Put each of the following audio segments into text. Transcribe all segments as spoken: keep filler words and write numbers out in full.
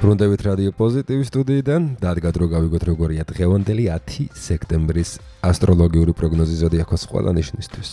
ბრუნდებით რადიო პოზიტივის სტუდიიდან, დადგათ რომ გავიგოთ როგორია დღევანდელი ათი სექტემბრის ასტროლოგიური პროგნოზი ზოდიაქოს ყველა ნიშნისთვის.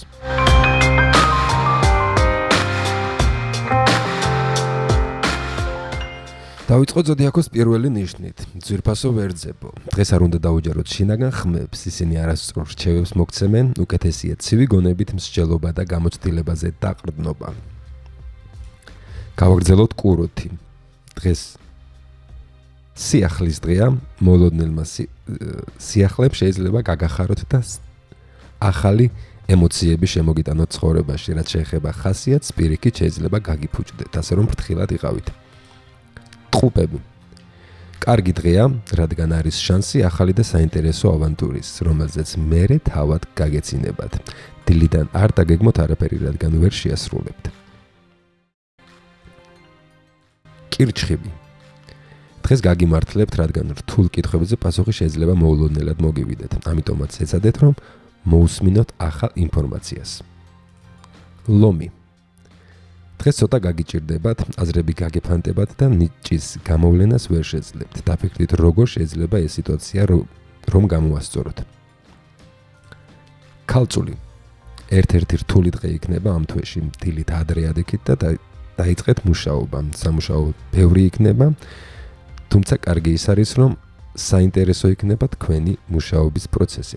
დავიწყოთ ზოდიაქოს პირველი ნიშნით, ძვირფასო ვერძებო. დღეს არ უნდა დაუჯეროთ შინაგან ხმებს, ისინი არასწორ რჩევებს მოგცემენ, უკეთესია ცივი გონებით მსჯელობა და გამოცდილებაზე დაყრდნობა. გავაგრძელოთ კუროთი. დღეს სიახლის დღეა, მოლოდნელმა სიახლეებს შეიძლება გაგახაროთ და ახალი ემოციები შემოგიტანოთ ცხოვრებაში, რაც შეეხება ხასიათს, პირიქით შეიძლება გაგიფუჭდეთ, ასე რომ ფრთხილად იყავით. ტყუპები. კარგი დღეა, რადგან არის შანსი ახალი და საინტერესო ავანტურის, რომელზეც მერე თავად გაგეცინებათ. დილიდან არ დაგეგმოთ არაფერი, რადგან ვერ შეასრულებთ. კირჩხიბი. დღეს გაგიმართლებთ, რადგან რთულ კითხვებზე პასუხი შეიძლება მოულოდნელად მოგივიდეთ. ამიტომაც ეცადეთ, რომ მოусმინოთ ახალ ინფორმაციას. ლომი. დღეს ცოტა გაგიჭირდებათ, აზრები გაგეფანტებათ და ნიჭის გამოვლენას ვერ შეძლებთ. დაფიქრდით, როგორ შეიძლება ეს სიტუაცია რომ გამოასწოროთ. ქალწული. ერთ-ერთი რთული დღე იქნება ამ თვეში. დილით ადრე ადექით და დაიწყეთ მუშაობა. სამუშაო ბევრი იქნება, თუმცა კარგი ის არის, რომ საინტერესო იქნება თქვენი მუშაობის პროცესი.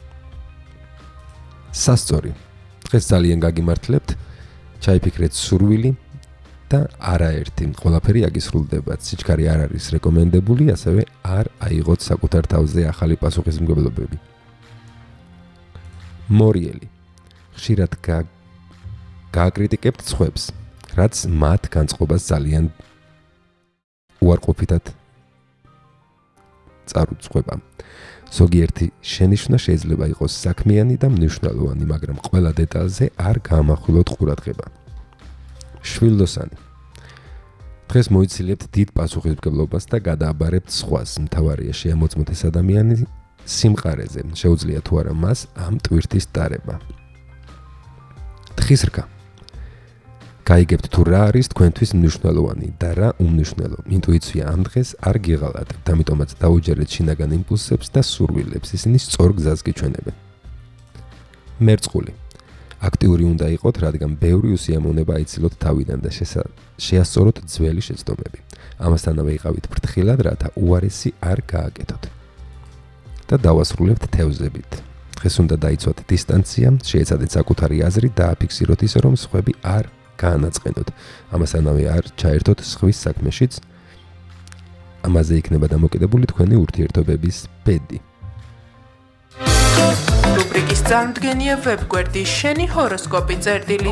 სასწორი. დღეს ძალიან გაგიმართლებთ, ჩაიფიქრეთ სურვილი და არაერთი. ყველაფერი აგისრულდებათ. სიჩქარე არ არის რეკომენდებული, ასევე არ აიღოთ საკუთარ თავზე ახალი პასუხისმგებლობები. მორიელი. ხშირად გააკრიტიკებთ სხვებს, რაც მათ განწყობას ძალიან უარყოფითად წარუძღვება. ზოგიერთი შენიშვნა შეიძლება იყოს საქმიანი და მნიშვნელოვანი, მაგრამ ყველა დეტალზე არ გაამახვილოთ ყურადღება. შვილდოსანი. დღეს მოიცილებთ დიდ პასუხისმგებლობას და გადააბარებთ სხვას. მთავარია შეამოწმოთ ეს ადამიანი სიმყარეზე. შეუძლია თუ არა მას ამ ტვირთის დარება. თხის რკა. გაიგებთ თუ რა არის თქვენთვის მნიშვნელოვანი და რა უმნიშვნელო. ინტუიცია ამ დღეს არ გიღალატებთ, ამიტომაც დაუჯერეთ შინაგან იმპულსებს და სურვილებს, ისინი სწორ გზას გიჩვენებენ. მერწყული. აქტიური უნდა იყოთ, რადგან ბევრი უსიამოვნება აიცილოთ თავიდან და შეასწოროთ ძველი შეცდომები. ამასთანავე იყავით ფრთხილად, რათა უარესი არ გააკეთოთ. და დავასრულებთ თევზებით. დღეს უნდა დაიცვათ დისტანცია, შეეცადეთ საკუთარი აზრი და აფიქსიროთ ისე, რომ სხვები არ გაანაწყენოთ. ამასთანავე არ ჩაერთოთ სხვის საქმეშიც. ამაზე იქნება დამოკიდებული თქვენი ურთიერთობების ბედი. რუბრიკის წარმდგენია ვებგვერდი შენი ჰოროსკოპი წერტილი